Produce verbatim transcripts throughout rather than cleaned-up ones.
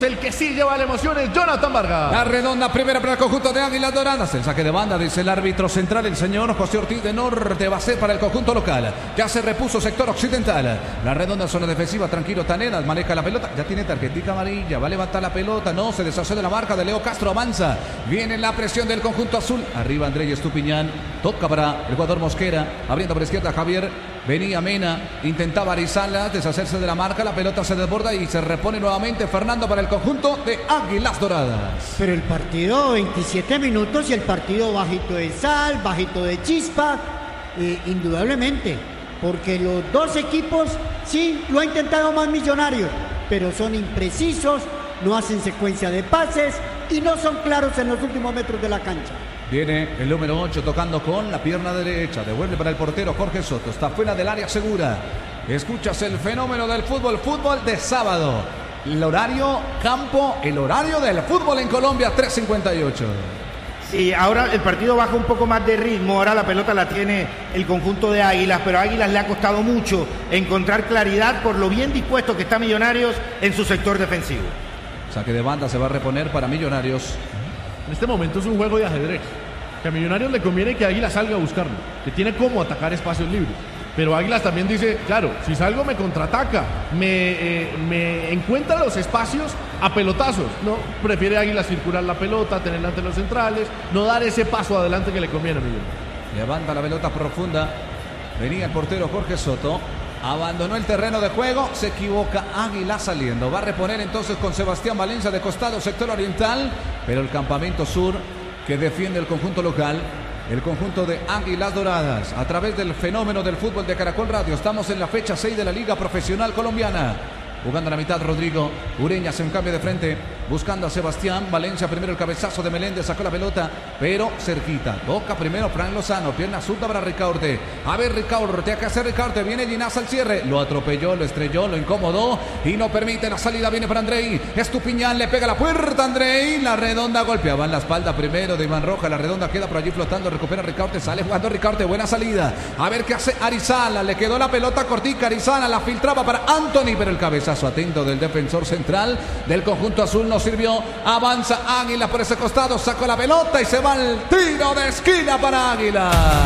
El que sí lleva la emoción es Jonathan Vargas. La redonda primera para el conjunto de Águilas Doradas. El saque de banda, dice el árbitro central, el señor José Ortiz de Norte. Va a ser para el conjunto local. Ya se repuso sector occidental. La redonda zona defensiva, tranquilo Tanedas. Maneja la pelota. Ya tiene tarjetita amarilla. Va a levantar la pelota. No, se deshace de la marca de Leo Castro. Avanza. Viene la presión del conjunto azul. Arriba Andrés Estupiñán. Toca para el jugador Mosquera. Abriendo por izquierda Javier. Venía Mena, intentaba Arizala deshacerse de la marca, la pelota se desborda y se repone nuevamente Fernando para el conjunto de Águilas Doradas. Pero el partido, veintisiete minutos y el partido bajito de sal, bajito de chispa, eh, indudablemente, porque los dos equipos sí lo ha intentado más Millonarios, pero son imprecisos, no hacen secuencia de pases y no son claros en los últimos metros de la cancha. Viene el número ocho tocando con la pierna derecha. Devuelve para el portero Jorge Soto. Está fuera del área segura. Escuchas el fenómeno del fútbol. Fútbol de sábado. El horario campo. El horario del fútbol en Colombia. tres cincuenta y ocho. Sí, ahora el partido baja un poco más de ritmo. Ahora la pelota la tiene el conjunto de Águilas. Pero a Águilas le ha costado mucho encontrar claridad por lo bien dispuesto que está Millonarios en su sector defensivo. Saque de banda se va a reponer para Millonarios. En este momento es un juego de ajedrez. Que a Millonarios le conviene que Águilas salga a buscarlo, que tiene cómo atacar espacios libres. Pero Águilas también dice, claro, si salgo me contraataca, me, eh, me encuentra los espacios a pelotazos. No, prefiere Águilas circular la pelota, tenerla ante los centrales, no dar ese paso adelante que le conviene a Millonarios. Levanta la pelota profunda. Venía el portero Jorge Soto. Abandonó el terreno de juego, se equivoca Águilas saliendo. Va a reponer entonces con Sebastián Valencia de costado, sector oriental. Pero el campamento sur que defiende el conjunto local, el conjunto de Águilas Doradas, a través del fenómeno del fútbol de Caracol Radio. Estamos en la fecha seis de la Liga Profesional Colombiana. Jugando a la mitad Rodrigo Ureña hace un cambio de frente, buscando a Sebastián Valencia. Primero el cabezazo de Meléndez, sacó la pelota, pero cerquita. Toca primero Fran Lozano, pierna zurda para Ricaurte. A ver Ricaurte, ¿qué hace Ricaurte? Viene Ginás al cierre, lo atropelló, lo estrelló, lo incomodó y no permite la salida. Viene para Andrei, Estupiñán le pega la puerta Andrei. La redonda golpeaba en la espalda primero de Iván Roja. La redonda queda por allí flotando, recupera Ricaurte, sale jugando Ricaurte, buena salida. A ver qué hace Arizala, le quedó la pelota cortica. Arizala la filtraba para Anthony, pero el cabezazo atento del defensor central del conjunto azul no sirvió. Avanza Águila por ese costado, sacó la pelota y se va el tiro de esquina para Águila.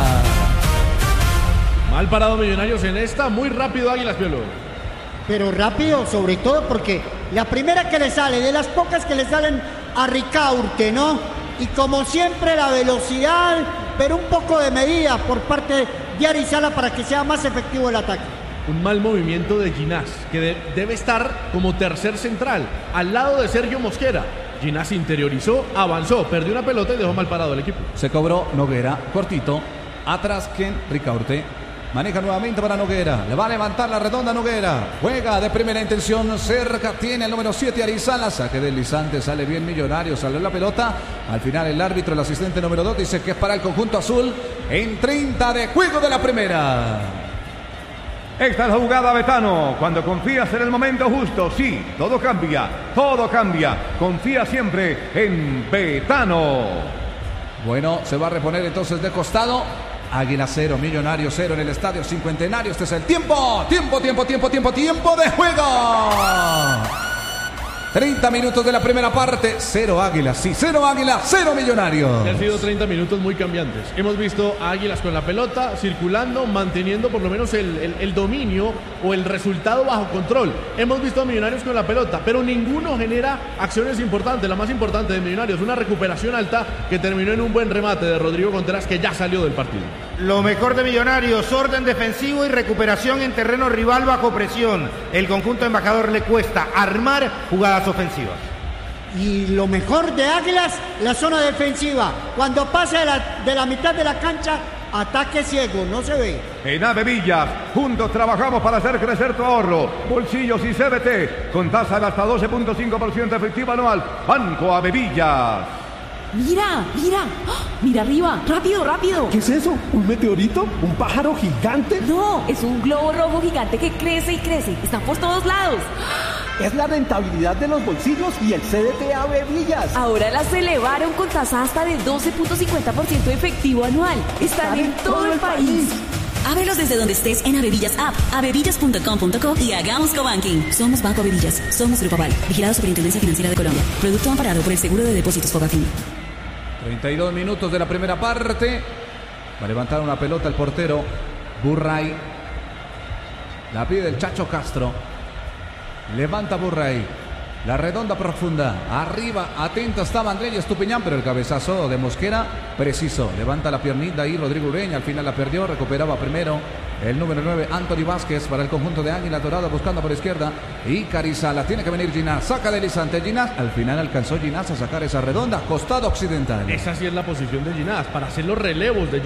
Mal parado Millonarios en esta, muy rápido Águilas, Piolo. Pero rápido, sobre todo porque la primera que le sale, de las pocas que le salen a Ricaurte, ¿no? Y como siempre la velocidad, pero un poco de medida por parte de Arizala para que sea más efectivo el ataque. Un mal movimiento de Ginás, que de, debe estar como tercer central, al lado de Sergio Mosquera. Ginás interiorizó, avanzó, perdió una pelota y dejó mal parado el equipo. Se cobró Noguera, cortito, atrás Ken Ricaurte. Maneja nuevamente para Noguera, le va a levantar la redonda Noguera. Juega de primera intención, cerca tiene el número siete Arizala. Saque deslizante, sale bien Millonario, salió la pelota. Al final el árbitro, el asistente número dos, dice que es para el conjunto azul en treinta de juego de la primera. Esta es la jugada, Betano. Cuando confías en el momento justo, sí, todo cambia, todo cambia. Confía siempre en Betano. Bueno, se va a reponer entonces de costado. Águila cero, Millonario cero en el Estadio Cincuentenario. Este es el tiempo, tiempo, tiempo, tiempo, tiempo, tiempo de juego. treinta minutos de la primera parte, cero Águilas, sí, cero Águilas, cero Millonarios. Han sido treinta minutos muy cambiantes. Hemos visto a Águilas con la pelota, circulando, manteniendo por lo menos el, el, el dominio o el resultado bajo control. Hemos visto a Millonarios con la pelota, pero ninguno genera acciones importantes. La más importante de Millonarios, una recuperación alta que terminó en un buen remate de Rodrigo Contreras, que ya salió del partido. Lo mejor de Millonarios, orden defensivo y recuperación en terreno rival bajo presión. El conjunto embajador le cuesta armar jugadas ofensivas. Y lo mejor de Águilas, la zona defensiva. Cuando pasa de la, de la mitad de la cancha, ataque ciego, no se ve. En Avevillas, juntos trabajamos para hacer crecer tu ahorro. Bolsillos y C B T, con tasa de hasta doce punto cinco por ciento efectiva anual. Banco Avevillas. Mira, mira, mira arriba, rápido, rápido. ¿Qué es eso? ¿Un meteorito? ¿Un pájaro gigante? No, es un globo rojo gigante que crece y crece. Está por todos lados. Es la rentabilidad de los bolsillos y el C D T Avevillas. Ahora las elevaron con tasa hasta de doce punto cincuenta por ciento efectivo anual. Están en todo el país. Ábrelos desde donde estés en Avevillas App, avevillas punto com punto co y hagamos cobanking. Somos Banco Avevillas, somos Grupo Aval, vigilado Superintendencia Financiera de Colombia. Producto amparado por el Seguro de Depósitos Fogafín. treinta y dos minutos de la primera parte. Va a levantar una pelota el portero Burray. La pide el Chacho Castro. Levanta Burray. La redonda profunda. Arriba, atento estaba Andrés Estupiñán, pero el cabezazo de Mosquera preciso. Levanta la piernita ahí Rodrigo Ureña. Al final la perdió. Recuperaba primero el número nueve, Anthony Vázquez, para el conjunto de Águila Dorada, buscando por izquierda. Y Carizala. Tiene que venir Ginás. Saca de Lisante Ginás. Al final alcanzó Ginás a sacar esa redonda. Costado occidental. Esa sí es la posición de Ginás, para hacer los relevos de